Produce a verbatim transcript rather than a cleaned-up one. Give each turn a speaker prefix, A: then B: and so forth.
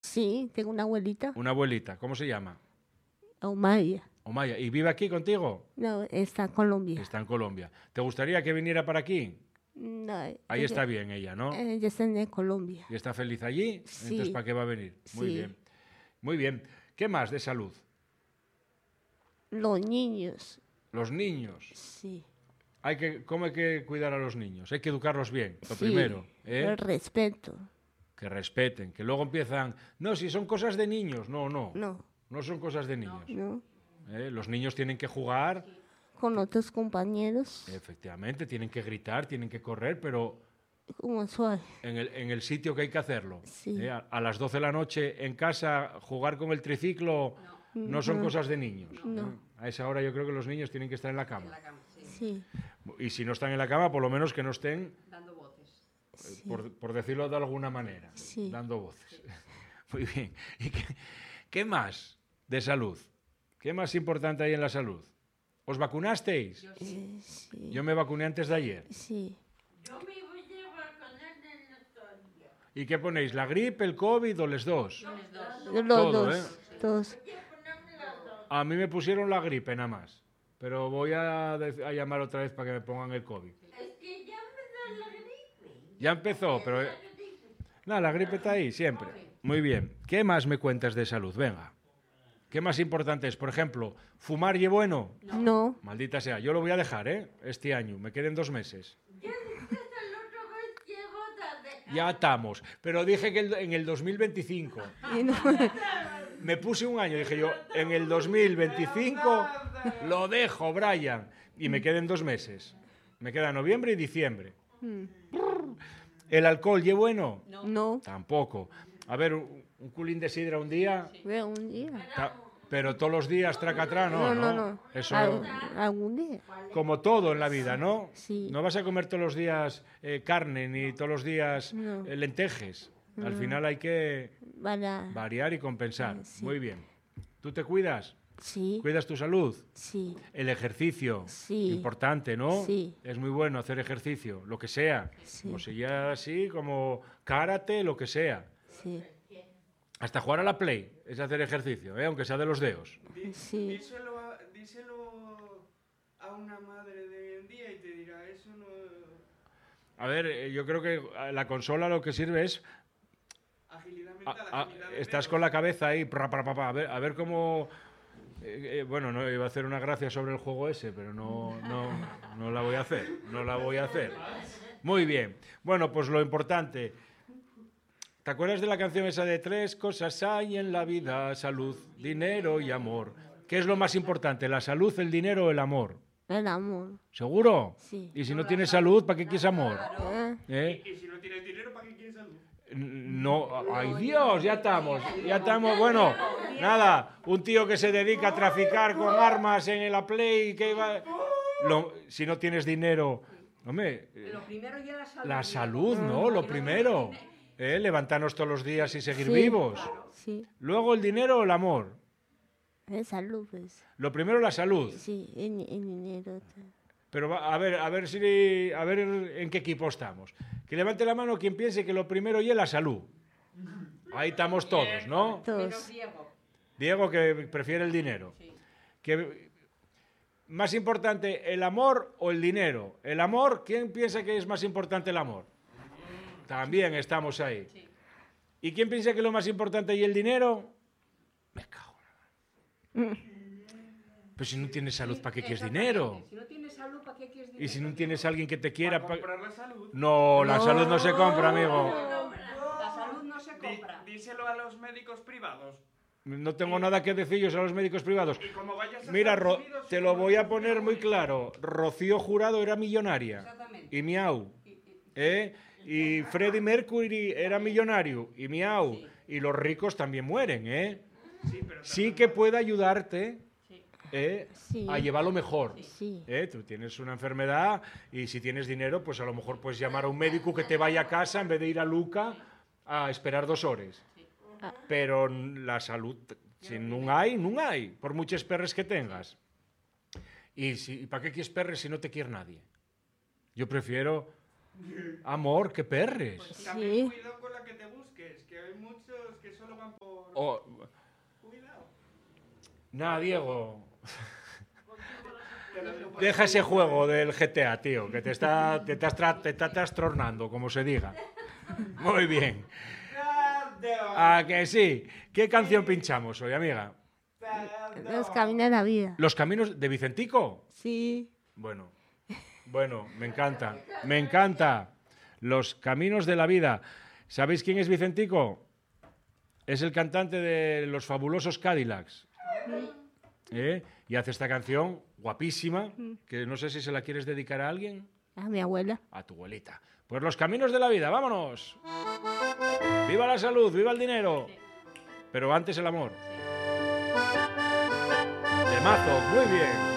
A: Sí, tengo una abuelita,
B: Una abuelita. ¿Cómo se llama?
A: Omaya.
B: Omaya. ¿Y vive aquí contigo?
A: No, está en Colombia.
B: Está en Colombia. ¿Te gustaría que viniera para aquí?
A: No,
B: Ahí
A: ella,
B: está bien ella, ¿no?
A: ella está en Colombia.
B: ¿Y está feliz allí?
A: Sí.
B: Entonces, ¿para qué va a venir? Muy
A: Sí.
B: bien. Muy bien. ¿Qué más de salud?
A: Los niños,
B: Los niños.
A: sí.
B: Hay que, ¿Cómo hay que cuidar a los niños? Hay que educarlos bien, lo
A: Sí,
B: primero. ¿eh?
A: el respeto.
B: Que respeten, que luego empiezan... No, si son cosas de niños. No, no.
A: No,
B: No son cosas de niños.
A: no.
B: ¿eh? Los niños tienen que jugar,
A: Con otros compañeros,
B: efectivamente, tienen que gritar, tienen que correr, pero
A: como suave.
B: en el, en el sitio que hay que hacerlo.
A: Sí.
B: ¿eh? A, a las doce de la noche en casa, jugar con el triciclo, no, no son
A: No.
B: cosas de niños.
A: No.
B: ¿eh? A esa hora yo creo que los niños tienen que estar en la cama.
A: Sí,
B: Y si no están en la cama, por lo menos que no estén,
C: Dando voces.
A: sí.
B: por, por decirlo de alguna manera,
A: Sí.
B: dando voces. Muy bien. ¿Y qué, qué más de salud? ¿Qué más importante hay en la salud? ¿Os vacunasteis?
C: Yo
A: Eh,
C: sí.
A: sí,
B: Yo me vacuné antes de ayer.
A: sí.
D: Yo me voy a vacunar en Estonia.
B: ¿Y qué ponéis? ¿La gripe, el COVID o los dos?
C: Los dos.
A: Los
B: Todo,
A: dos,
B: ¿eh?
A: todos.
D: Voy a ponerme las dos.
B: A mí me pusieron la gripe nada más. Pero voy a, de- a llamar otra vez para que me pongan el COVID.
D: Es que ya me da la gripe.
B: Ya empezó, pero...
D: La gripe.
B: Nada, la gripe está ahí, siempre. Muy bien. ¿Qué más me cuentas de salud? Venga. ¿Qué más importante es? Por ejemplo, ¿fumar y bueno?
A: No,
B: Maldita sea. Yo lo voy a dejar, ¿eh? Este año. Me queden dos meses.
D: Ya dijiste el otro vez llego tarde.
B: Ya estamos. Pero dije que el- en el dos mil veinticinco.
A: y no.
B: Me puse un año. Dije yo, en el dos mil veinticinco lo dejo, Brian. Y me queden dos meses. Me queda noviembre y diciembre.
A: Mm,
B: ¿El alcohol y bueno?
A: No,
B: Tampoco. A ver, un, un culín de sidra un día...
A: veo un día.
B: Ta- Pero todos los días tracatrá, no,
A: No, no, no.
B: Eso,
A: Al- algún día.
B: como todo en la vida, ¿no?
A: Sí.
B: No vas a comer todos los días eh, carne ni todos los días
A: No.
B: eh, lentejes. Al final hay que
A: Para.
B: variar y compensar.
A: Sí.
B: Muy bien. ¿Tú te cuidas?
A: Sí,
B: ¿Cuidas tu salud?
A: sí,
B: El ejercicio.
A: Sí.
B: Importante, ¿no?
A: Sí.
B: Es muy bueno hacer ejercicio, lo que sea.
A: Sí.
B: Como sea así, como karate, lo que sea.
A: sí,
B: Hasta jugar a la play es hacer ejercicio, ¿eh? Aunque sea de los dedos.
E: Di-
A: Sí.
E: Díselo a, díselo a una madre de hoy en día y te dirá, eso no...
B: A ver, eh, yo creo que eh, la consola lo que sirve es...
E: Agilidad
B: a-
E: mental,
B: a-
E: agilidad de
B: estás
E: dedos.
B: con la cabeza ahí, pra, pra, pra, pra, a, ver, a ver cómo... eh, eh, bueno, no iba a hacer una gracia sobre el juego ese, pero no, no, no la voy a hacer, no la voy a hacer. Muy bien. Bueno, pues lo importante... ¿Te acuerdas de la canción esa de tres cosas hay en la vida? Salud, dinero y amor. ¿Qué es lo más importante, la salud, el dinero o el amor?
A: el amor.
B: ¿Seguro?
A: Sí.
B: Y si no tienes salud, ¿para qué quieres amor?
A: ¿Eh?
B: ¿Eh?
E: Y si no tienes dinero, ¿para qué quieres salud?
B: No, ay Dios, ya estamos, ya estamos, bueno, nada, un tío que se dedica a traficar con armas en la Play, que va... Lo- si no tienes dinero, hombre, eh,
C: Lo primero ya la salud.
B: la salud, ¿no? Lo primero, ¿eh? Levantarnos todos los días y seguir
A: Sí.
B: vivos.
A: Sí,
B: Luego el dinero o el amor.
A: es salud, pues.
B: Lo primero la salud.
A: Sí, el, el dinero.
B: Pero va- a ver, a ver si, a ver en qué equipo estamos. Que levante la mano quien piense que lo primero y es la salud. Ahí estamos todos, ¿no?
C: Menos
A: Todos.
C: Diego.
B: Diego que prefiere el dinero.
C: Sí.
B: Que, ¿más importante el amor o el dinero? El amor, ¿quién piensa que es más importante el amor? También estamos ahí.
C: Sí.
B: ¿Y quién piensa que lo más importante y el dinero? Me cago. en la- Pues si no tienes salud, ¿para qué quieres dinero?
C: Si no tienes salud, ¿para qué quieres dinero?
B: Y si no tienes alguien que te quiera...
E: Para
B: pa-
E: comprar la salud.
B: No, la
A: No.
B: salud no se compra, amigo.
C: La salud no se
E: Di-
C: compra.
E: díselo a los médicos privados.
B: No tengo nada que decirles a los médicos privados.
E: Y como vayas a
B: Mira,
E: Estados
B: Ro-
E: Unidos,
B: te lo
E: como
B: voy a
E: vayas
B: poner muy claro. Rocío Jurado era millonaria.
C: Exactamente.
B: Y miau.
C: Y- y-
B: ¿Eh? Y Freddie Mercury era millonario. Y miau.
C: Sí.
B: Y los ricos también mueren, ¿eh?
E: Sí, pero
B: Sí que puede ayudarte
C: Sí.
B: ¿eh?
A: Sí.
B: a llevarlo mejor.
A: Sí,
B: ¿Eh? Tú tienes una enfermedad y si tienes dinero, pues a lo mejor puedes llamar a un médico que te vaya a casa en vez de ir a Luca a esperar dos horas.
A: Ah.
B: Pero la salud, si no hay, no hay, por muchas perres que tengas. ¿Y si, para qué quieres perres si no te quiere nadie? Yo prefiero amor que perres.
E: también
A: Sí.
E: cuidado con la que te busques, que hay muchos que solo van por
B: Oh,
E: jubilado.
B: nada, Diego.
E: Te lo digo por-
B: Deja ese juego del G T A, tío, que te está, te estás, tra- te está trastornando, como se diga. Muy bien. ¿A que sí? ¿Qué canción pinchamos hoy, amiga?
A: Los caminos de la vida.
B: ¿Los caminos de Vicentico?
A: Sí.
B: Bueno, bueno, me encanta, me encanta. Los caminos de la vida. ¿Sabéis quién es Vicentico? Es el cantante de Los Fabulosos Cadillacs. ¿Eh? Y hace esta canción guapísima, que no sé si se la quieres dedicar a alguien.
A: A mi abuela.
B: A tu abuelita. Pues los caminos de la vida, vámonos. ¡Viva la salud, viva el dinero! Pero antes el amor. De mazo, muy bien.